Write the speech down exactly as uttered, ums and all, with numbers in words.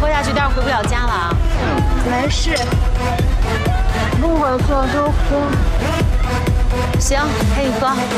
下去，待会儿回不了家了啊。 没事，不会喝就喝。 行，陪你喝。